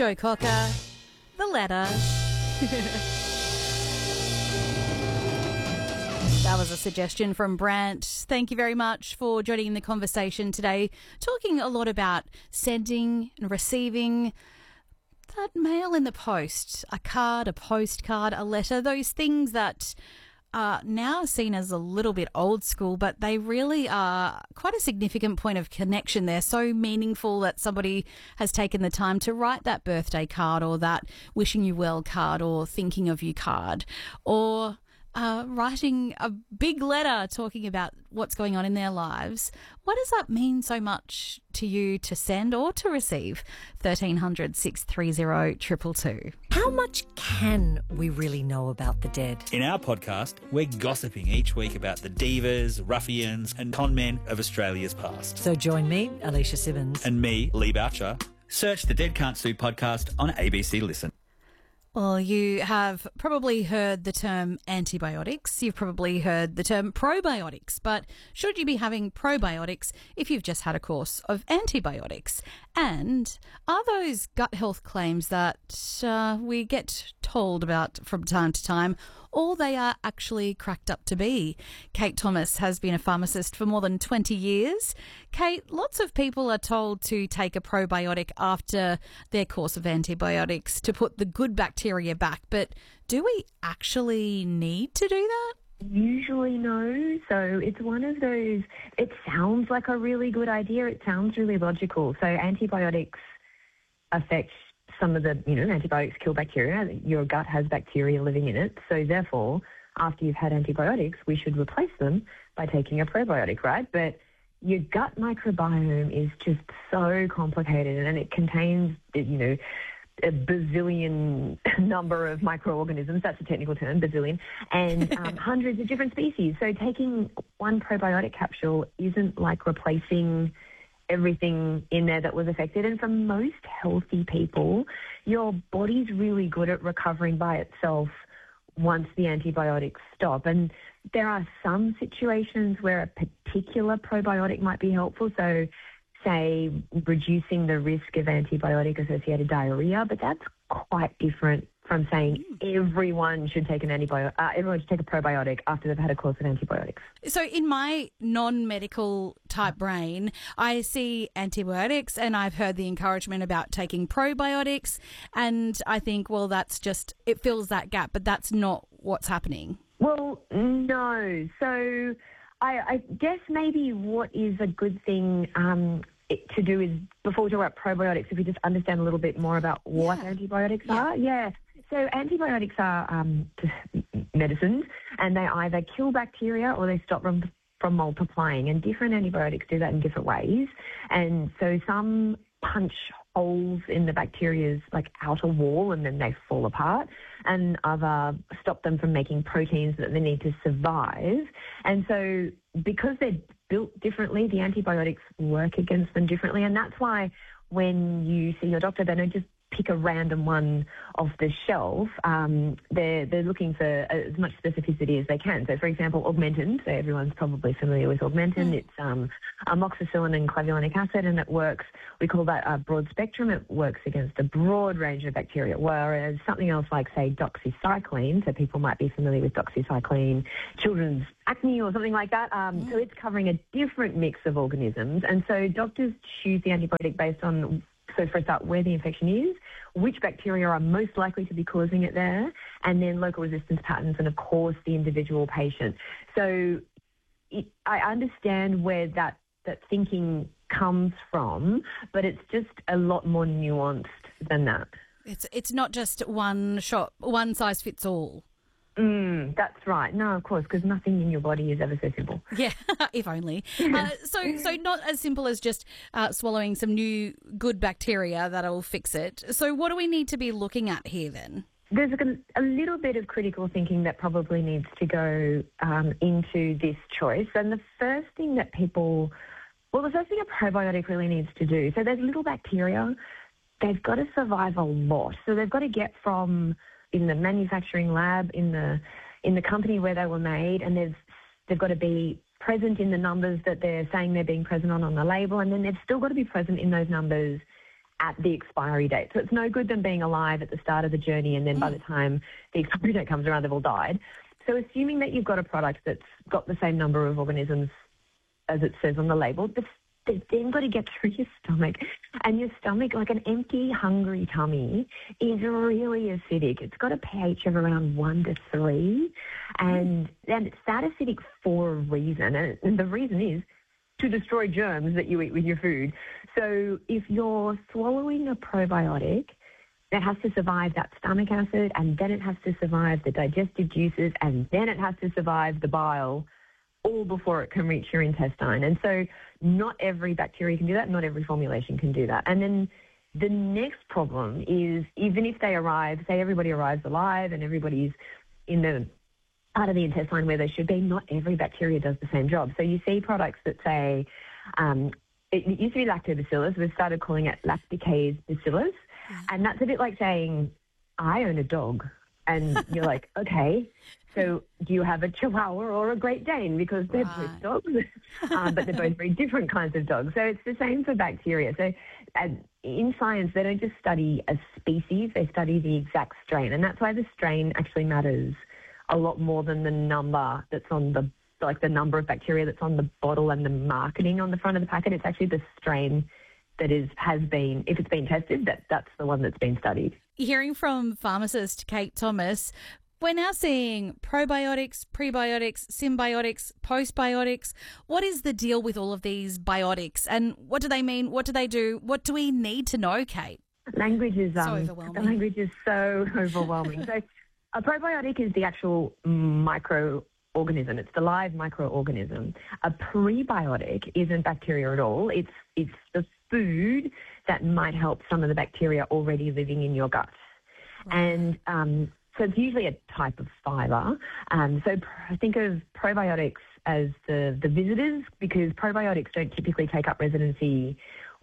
Joe Cocker, The Letter. That was a suggestion from Brant. Thank you very much for joining the conversation today, talking a lot about sending and receiving that mail in the post, a card, a postcard, a letter, those things that are now seen as a little bit old school, but they really are quite a significant point of connection. They're so meaningful that somebody has taken the time to write that birthday card or that wishing you well card or thinking of you card, or writing a big letter talking about what's going on in their lives. What does that mean so much to you to send or to receive? 1300 630 222. How much can we really know about the dead? In our podcast, we're gossiping each week about the divas, ruffians and con men of Australia's past. So join me, Alicia Simmons. And me, Lee Boucher. Search the Dead Can't Sue podcast on ABC Listen. Well, you have probably heard the term antibiotics. You've probably heard the term probiotics. But should you be having probiotics if you've just had a course of antibiotics? And are those gut health claims that we get told about from time to time all they are actually cracked up to be? Kate Thomas has been a pharmacist for more than 20 years. Kate, lots of people are told to take a probiotic after their course of antibiotics to put the good bacteria back, but do we actually need to do that? Usually no. So it's one of those, it sounds like a really good idea. It sounds really logical. So antibiotics affect some of the, antibiotics kill bacteria. Your gut has bacteria living in it. So therefore, after you've had antibiotics, we should replace them by taking a probiotic, right? But your gut microbiome is just so complicated, and it contains, a bazillion number of microorganisms. That's a technical term, bazillion, and hundreds of different species. So taking one probiotic capsule isn't like replacing everything in there that was affected. And for most healthy people, your body's really good at recovering by itself once the antibiotics stop. And there are some situations where a particular probiotic might be helpful. So say reducing the risk of antibiotic-associated diarrhea, but that's quite different from saying everyone should take everyone should take a probiotic after they've had a course of antibiotics. So in my non-medical type brain, I see antibiotics and I've heard the encouragement about taking probiotics, and I think, well, that's just, it fills that gap, but that's not what's happening. Well, no. So I guess maybe what is a good thing to do is, before we talk about probiotics, if we just understand a little bit more about what antibiotics are. Yeah. So antibiotics are medicines, and they either kill bacteria or they stop them from multiplying. And different antibiotics do that in different ways. And so some punch holes in the bacteria's outer wall and then they fall apart, and other stop them from making proteins that they need to survive. And so because they're built differently, the antibiotics work against them differently. And that's why when you see your doctor, they don't just pick a random one off the shelf. They're looking for as much specificity as they can. So, for example, Augmentin. So everyone's probably familiar with Augmentin. It's amoxicillin and clavulanic acid, and it works. We call that broad spectrum. It works against a broad range of bacteria. Whereas something else like, say, doxycycline. So people might be familiar with doxycycline, children's acne or something like that. So it's covering a different mix of organisms. And so doctors choose the antibiotic based on, so for a start, where the infection is, which bacteria are most likely to be causing it there, and then local resistance patterns, and of course the individual patient. So I understand where that thinking comes from, but it's just a lot more nuanced than that. It's not just one size fits all. That's right. No, of course, because nothing in your body is ever so simple. Yeah, if only. So not as simple as just swallowing some new good bacteria that'll fix it. So what do we need to be looking at here then? There's a little bit of critical thinking that probably needs to go into this choice. And the first thing a probiotic really needs to do, so there's little bacteria, they've got to survive a lot. So they've got to get from in the manufacturing lab, in the company where they were made, and they've got to be present in the numbers that they're saying they're being present on the label, and then they've still got to be present in those numbers at the expiry date. So it's no good them being alive at the start of the journey and then by the time the expiry date comes around, they've all died. So assuming that you've got a product that's got the same number of organisms as it says on the label, they've then got to get through your stomach. And your stomach, like an empty, hungry tummy, is really acidic. It's got a pH of around 1 to 3. And it's that acidic for a reason. And the reason is to destroy germs that you eat with your food. So if you're swallowing a probiotic, that has to survive that stomach acid, and then it has to survive the digestive juices, and then it has to survive the bile, all before it can reach your intestine. And so not every bacteria can do that. Not every formulation can do that. And then the next problem is, even if they arrive, say everybody arrives alive and everybody's in the part of the intestine where they should be, not every bacteria does the same job. So you see products that say, it used to be lactobacillus. We've started calling it lacticase bacillus. And that's a bit like saying, I own a dog. And you're like, okay, so do you have a Chihuahua or a Great Dane? Because they're both dogs, but they're both very different kinds of dogs. So it's the same for bacteria. So in science, they don't just study a species, they study the exact strain. And that's why the strain actually matters a lot more than the number that's on the number of bacteria that's on the bottle and the marketing on the front of the packet. It's actually the strain that has been, if it's been tested, that's the one that's been studied. Hearing from pharmacist Kate Thomas, we're now seeing probiotics, prebiotics, symbiotics, postbiotics. What is the deal with all of these biotics, and what do they mean? What do they do? What do we need to know, Kate? Language is so overwhelming. The language is so overwhelming. So a probiotic is the actual microorganism. It's the live microorganism. A prebiotic isn't bacteria at all. It's the food that might help some of the bacteria already living in your gut. Right. And so it's usually a type of fibre. So think of probiotics as the visitors, because probiotics don't typically take up residency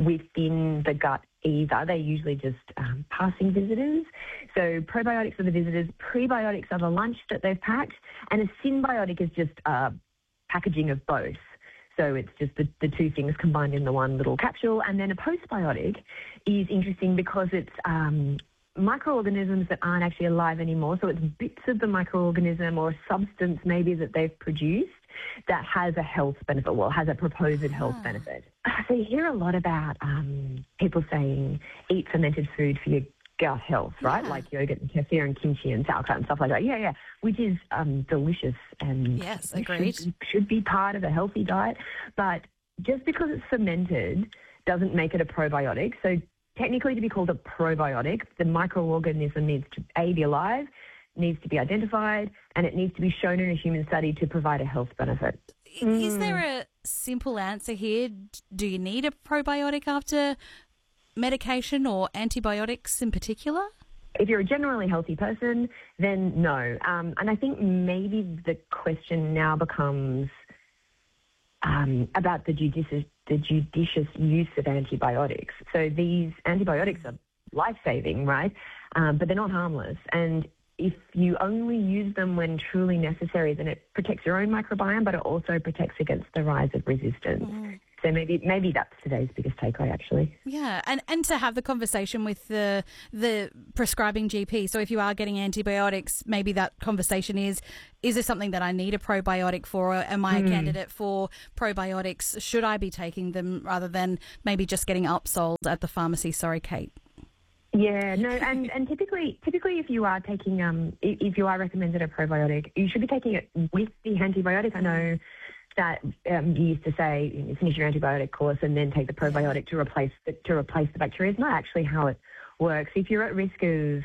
within the gut either. They're usually just passing visitors. So probiotics are the visitors, prebiotics are the lunch that they've packed, and a symbiotic is just packaging of both. So it's just the two things combined in the one little capsule. And then a postbiotic is interesting because it's microorganisms that aren't actually alive anymore. So it's bits of the microorganism or a substance maybe that they've produced that has a health benefit, well, has a proposed health benefit. So you hear a lot about people saying eat fermented food for your gut health, right? Yeah. Like yogurt and kefir and kimchi and sauerkraut and stuff like that. Yeah, which is delicious and yes, agreed. Should be part of a healthy diet. But just because it's fermented doesn't make it a probiotic. So technically, to be called a probiotic, the microorganism needs to, A, be alive, needs to be identified, and it needs to be shown in a human study to provide a health benefit. Is there a simple answer here? Do you need a probiotic after medication or antibiotics in particular? If you're a generally healthy person, then no. And I think maybe the question now becomes about the judicious use of antibiotics. So these antibiotics are life-saving, right? But they're not harmless. And if you only use them when truly necessary, then it protects your own microbiome, but it also protects against the rise of resistance. Mm. So maybe that's today's biggest takeaway, actually. Yeah, and to have the conversation with the prescribing GP. So if you are getting antibiotics, maybe that conversation is there something that I need a probiotic for, or am I a candidate for probiotics? Should I be taking them rather than maybe just getting upsold at the pharmacy? Sorry, Kate. Yeah, no, and typically if you are taking, if you are recommended a probiotic, you should be taking it with the antibiotic. I know that you used to say you finish your antibiotic course and then take the probiotic to replace the bacteria. It's not actually how it works. If you're at risk of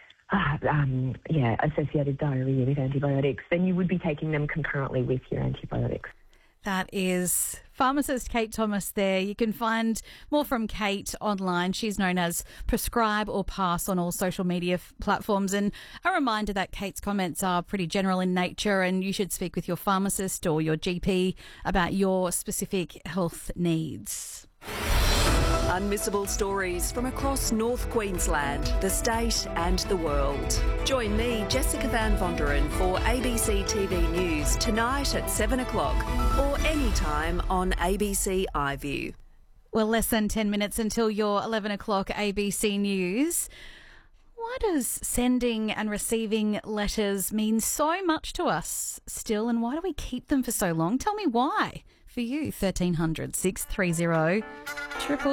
associated diarrhea with antibiotics, then you would be taking them concurrently with your antibiotics. That is pharmacist Kate Thomas there. You can find more from Kate online. She's known as Prescribe or Pass on all social media platforms. And a reminder that Kate's comments are pretty general in nature, and you should speak with your pharmacist or your GP about your specific health needs. Unmissable stories from across North Queensland, the state and the world. Join me, Jessica Van Vonderen, for ABC TV News tonight at 7 o'clock or anytime on ABC iView. Well, less than 10 minutes until your 11 o'clock ABC News. Why does sending and receiving letters mean so much to us still, and why do we keep them for so long? Tell me why. For you, 1300 630 000.